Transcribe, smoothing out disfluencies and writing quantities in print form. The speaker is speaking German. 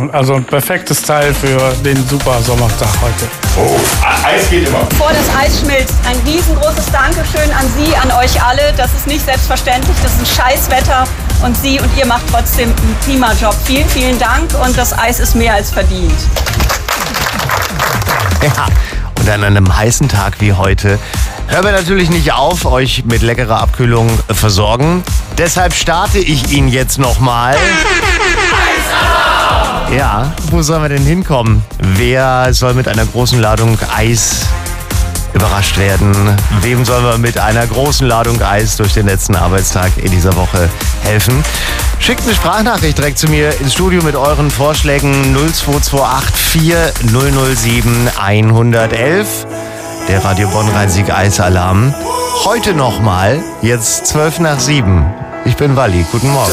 also ein perfektes Teil für den super Sommertag heute. Oh, Eis geht immer. Bevor das Eis schmilzt, ein riesengroßes Dankeschön an Sie, an euch alle. Das ist nicht selbstverständlich, das ist ein Scheißwetter und Sie und ihr macht trotzdem einen prima Job. Vielen, vielen Dank und das Eis ist mehr als verdient. Ja, und an einem heißen Tag wie heute hören wir natürlich nicht auf, euch mit leckerer Abkühlung versorgen. Deshalb starte ich ihn jetzt nochmal. Ja, wo sollen wir denn hinkommen? Wer soll mit einer großen Ladung Eis überrascht werden? Wem sollen wir mit einer großen Ladung Eis durch den letzten Arbeitstag in dieser Woche helfen? Schickt eine Sprachnachricht direkt zu mir ins Studio mit euren Vorschlägen 02284 007 111. Der Radio Bonn Rhein-Sieg Eisalarm. Heute nochmal, jetzt 7:12. Ich bin Walli. Guten Morgen.